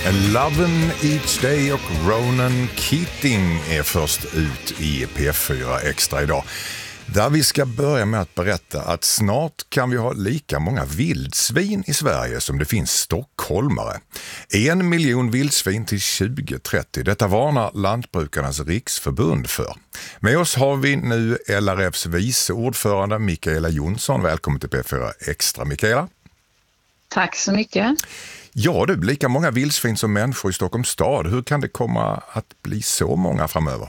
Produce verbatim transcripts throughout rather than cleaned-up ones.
Loven Each Day och Ronan Keating är först ut i P F fyra Extra idag. Där vi ska börja med att berätta att snart kan vi ha lika många vildsvin i Sverige som det finns stockholmare. En miljon vildsvin till tjugo trettio. Detta varnar Lantbrukarnas riksförbund för. Med oss har vi nu L R F:s vice ordförande Mikaela Jonsson. Välkommen till P F fyra Extra, Mikaela. Tack så mycket. Ja, det blir lika många vildsvin som människor i Stockholms stad. Hur kan det komma att bli så många framöver?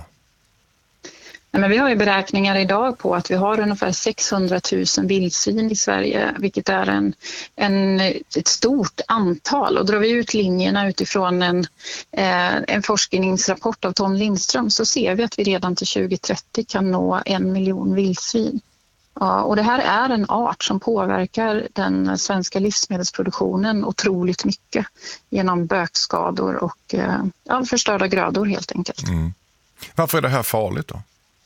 Nej, men vi har ju beräkningar idag på att vi har ungefär sexhundratusen vildsvin i Sverige, vilket är en, en, ett stort antal. Och drar vi ut linjerna utifrån en, eh, en forskningsrapport av Tom Lindström så ser vi att vi redan till tjugo trettio kan nå en miljon vildsvin. Ja, och det här är en art som påverkar den svenska livsmedelsproduktionen otroligt mycket genom bökskador och eh, ja, förstörda grödor helt enkelt. Mm. Varför är det här farligt då?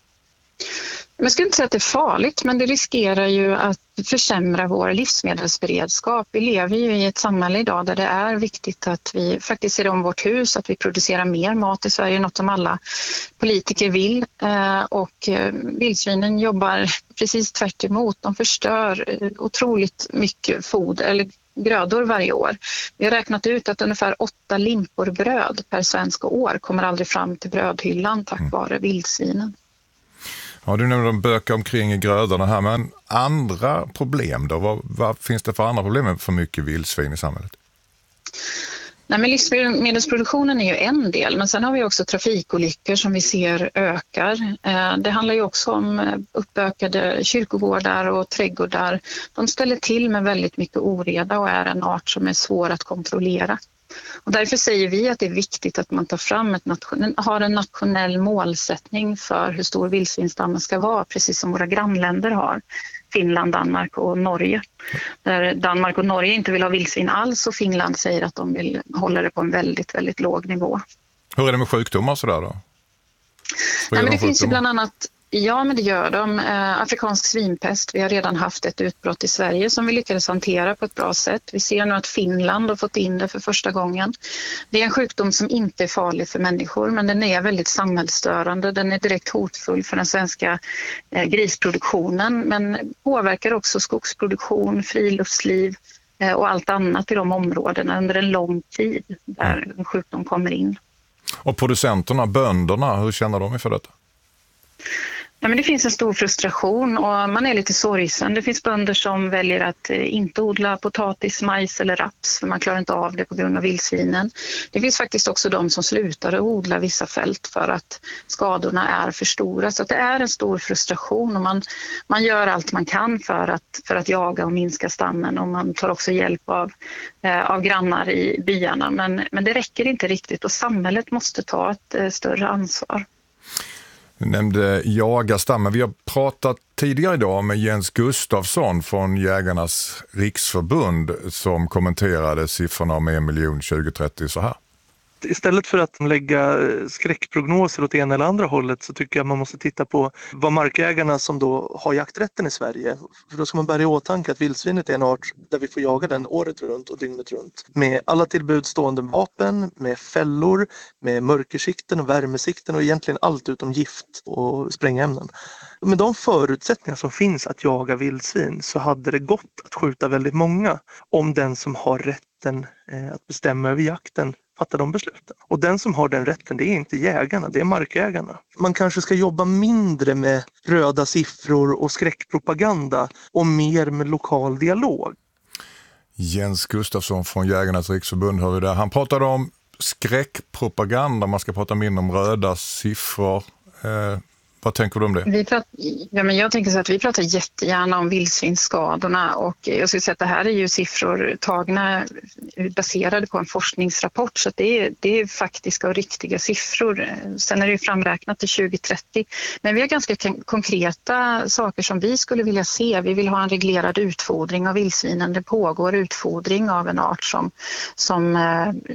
Jag skulle inte säga att det är farligt, men det riskerar ju att försämra vår livsmedelsberedskap. Vi lever ju i ett samhälle idag där det är viktigt att vi faktiskt ser om vårt hus, att vi producerar mer mat i Sverige, något som alla politiker vill. Och vildsvinen jobbar precis tvärt emot. De förstör otroligt mycket foder eller grödor varje år. Vi har räknat ut att ungefär åtta limpor bröd per svenska år kommer aldrig fram till brödhyllan tack vare vildsvinen. Ja, du nämnde de bökar omkring i grödorna här, men andra problem då? Vad, vad finns det för andra problem med för mycket vildsvin i samhället? Nej, men livsmedelsproduktionen är ju en del, men sen har vi också trafikolyckor som vi ser ökar. Det handlar ju också om uppökade kyrkogårdar och trädgårdar. De ställer till med väldigt mycket oreda och är en art som är svår att kontrollera. Och därför säger vi att det är viktigt att man tar fram ett nation- har en nationell målsättning för hur stor vildsvinsstammen ska vara, precis som våra grannländer har. Finland, Danmark och Norge. Där Danmark och Norge inte vill ha vildsvin alls och Finland säger att de vill hålla det på en väldigt, väldigt låg nivå. Hur är det med sjukdomar sådär då? Nej, men det finns ju bland annat, ja men det gör de, eh, afrikansk svinpest. Vi har redan haft ett utbrott i Sverige som vi lyckades hantera på ett bra sätt. Vi ser nu att Finland har fått in det för första gången. Det är en sjukdom som inte är farlig för människor, men den är väldigt samhällsstörande. Den är direkt hotfull för den svenska eh, grisproduktionen, men påverkar också skogsproduktion, friluftsliv eh, och allt annat i de områdena under en lång tid där en sjukdom kommer in. Och producenterna, bönderna, hur känner de för detta? Ja, men det finns en stor frustration och man är lite sorgsen. Det finns bönder som väljer att inte odla potatis, majs eller raps för man klarar inte av det på grund av vildsvinen. Det finns faktiskt också de som slutar att odla vissa fält för att skadorna är för stora. Så att det är en stor frustration och man, man gör allt man kan för att, för att jaga och minska stammen och man tar också hjälp av, eh, av grannar i byarna. Men, men det räcker inte riktigt och samhället måste ta ett eh, större ansvar. Du nämnde jagarstammen. Vi har pratat tidigare idag med Jens Gustafsson från Jägarnas riksförbund som kommenterade siffrorna om en miljon tjugo trettio så här. Istället för att lägga skräckprognoser åt ena eller andra hållet så tycker jag man måste titta på vad markägarna som då har jakträtten i Sverige. För då ska man bära i åtanke att vildsvinet är en art där vi får jaga den året runt och dygnet runt. Med alla tillbudstående vapen, med fällor, med mörkersikten och värmesikten och egentligen allt utom gift och sprängämnen. Med de förutsättningar som finns att jaga vildsvin så hade det gått att skjuta väldigt många om den som har rätten att bestämma över jakten fattar de besluten. Och den som har den rätten, det är inte jägarna, det är markägarna. Man kanske ska jobba mindre med röda siffror och skräckpropaganda och mer med lokal dialog. Jens Gustafsson från Jägarnas riksförbund har vi där. Han pratade om skräckpropaganda, man ska prata mindre om röda siffror. Eh, Vad tänker du om det? Vi pratar, ja, men jag tänker så att vi pratar jättegärna om vildsvinsskadorna och jag skulle säga att det här är ju siffror tagna baserade på en forskningsrapport så att det är, det är faktiska och riktiga siffror. Sen är det ju framräknat till tjugo trettio. Men vi har ganska konkreta saker som vi skulle vilja se. Vi vill ha en reglerad utfodring av vildsvinen. Det pågår utfodring av en art som, som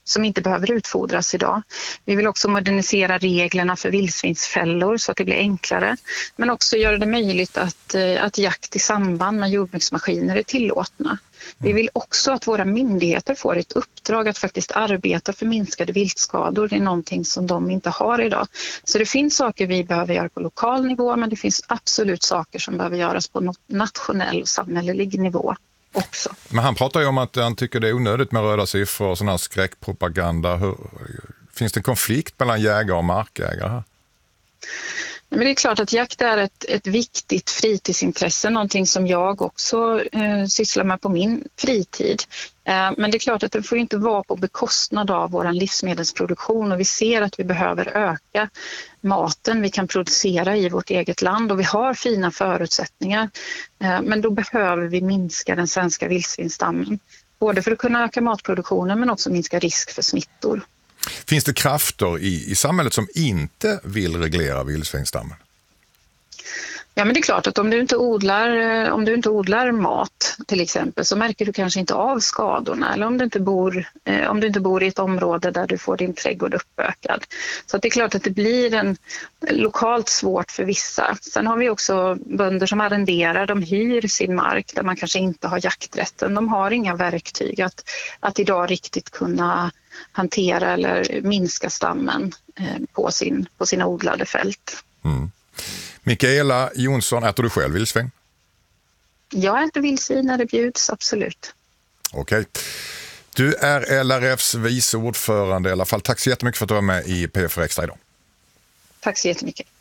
som inte behöver utfodras idag. Vi vill också modernisera reglerna för vildsvinsfällor så att det blir enklare, men också göra det möjligt att, att jakt i samband med jordbruksmaskiner är tillåtna. Vi vill också att våra myndigheter får ett uppdrag att faktiskt arbeta för minskade viltskador. Det är någonting som de inte har idag. Så det finns saker vi behöver göra på lokal nivå, men det finns absolut saker som behöver göras på nationell och samhällelig nivå också. Men han pratar ju om att han tycker det är onödigt med röda siffror och sån här skräckpropaganda. Hur, finns det en konflikt mellan jägare och markägare här? Men det är klart att jakt är ett, ett viktigt fritidsintresse, någonting som jag också eh, sysslar med på min fritid. Eh, men det är klart att det får inte vara på bekostnad av vår livsmedelsproduktion, och vi ser att vi behöver öka maten vi kan producera i vårt eget land, och vi har fina förutsättningar. Eh, men då behöver vi minska den svenska vildsvinsstammen, både för att kunna öka matproduktionen men också minska risk för smittor. Finns det krafter i, i samhället som inte vill reglera vildsvinsstammen? Ja, men det är klart att om du inte odlar, om du inte odlar mat till exempel, så märker du kanske inte av skadorna, eller om du inte bor, eh, om du inte bor i ett område där du får din trädgård uppökad. Så att det är klart att det blir en lokalt svårt för vissa. Sen har vi också bönder som arrenderar, de hyr sin mark där man kanske inte har jakträtten. De har inga verktyg att, att idag riktigt kunna hantera eller minska stammen eh, på, sin, på sina odlade fält. Mm. Mikaela Jonsson, äter du själv vildsvin? Jag äter vildsvin när det bjuds, absolut. Okej. Du är L R F:s vice ordförande i alla fall. Tack så jättemycket för att du var med i P F Extra idag. Tack så jättemycket.